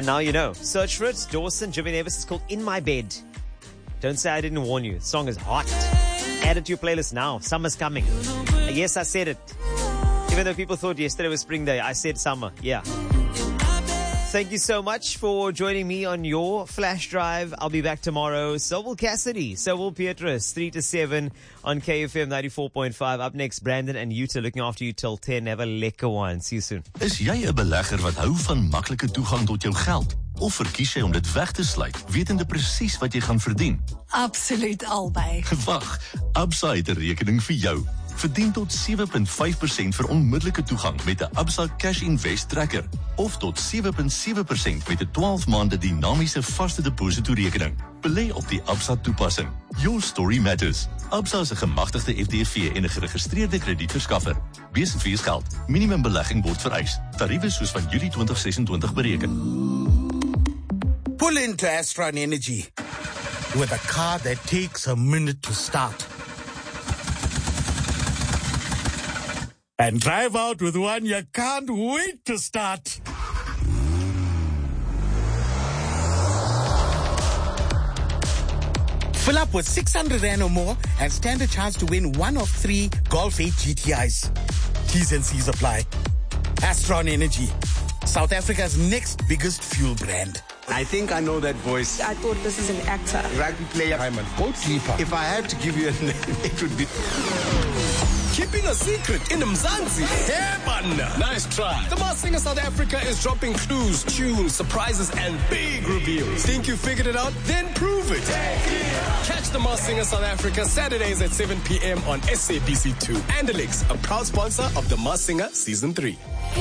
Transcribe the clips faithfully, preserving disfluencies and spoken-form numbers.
And now you know. Search for it. Dawson, Jimmy Nevis. It's called In My Bed. Don't say I didn't warn you. The song is hot. Add it to your playlist now. Summer's coming. Yes, I said it. Even though people thought yesterday was spring day, I said summer. Yeah. Thank you so much for joining me on your flash drive. I'll be back tomorrow. So will Cassidy. So will Petrus. three to seven on K F M ninety-four point five. Up next, Brandon and Yuta looking after you till ten. Have a lekker one. See you soon. Is jy 'n belegger wat hou van maklike toegang tot jou geld? Of verkies jy om dit weg te sluit, wetende presies wat jy gaan verdien? Absoluut albei. Wag, Absa het 'n rekening vir jou. Verdien tot sewe komma vyf persent vir onmiddellike toegang met 'n Absa Cash Invest Tracker of tot sewe komma sewe persent met 'n twaalf maande dinamiese vaste depositorekening. Belê op die Absa toepassing. Your story matters. Absa is 'n gemagtigde F D V en 'n geregistreerde kredietverskaffer. Besigheidsgeld geld. Minimum belegging word vereis. Tariewe soos van Julie twintig sesentwintig bereken. Pull into Astron Energy with a car that takes a minute to start. And drive out with one you can't wait to start. Fill up with six hundred rand or more and stand a chance to win one of three Golf eight G T Is. T's and C's apply. Astron Energy, South Africa's next biggest fuel brand. I think I know that voice. I thought this is an actor. Rugby player. I'm a goalkeeper. If I had to give you a name, it would be... Keeping a secret in Mzansi. Hey, man. Nice try. The Masked Singer South Africa is dropping clues, tunes, surprises, and big reveals. Think you figured it out? Then prove it. Catch The Masked Singer South Africa Saturdays at seven p.m. on S A B C two. Andalix, a proud sponsor of The Masked Singer Season three.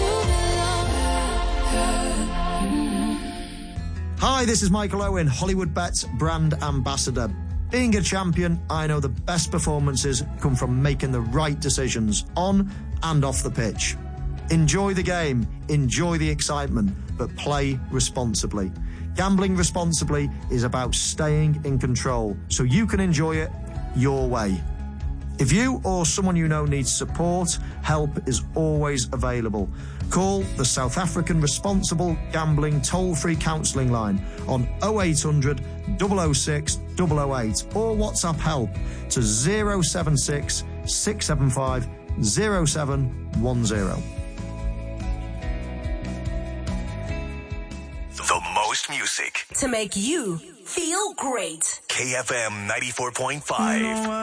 Hi, this is Michael Owen, Hollywood Bets brand ambassador. Being a champion, I know the best performances come from making the right decisions on and off the pitch. Enjoy the game, enjoy the excitement, but play responsibly. Gambling responsibly is about staying in control, so you can enjoy it your way. If you or someone you know needs support, help is always available. Call the South African Responsible Gambling Toll-Free Counselling line on oh eight hundred, double oh six, double oh eight or WhatsApp help to zero seven six, six seven five, zero seven one zero. The most music To make you feel great. K F M ninety-four point five.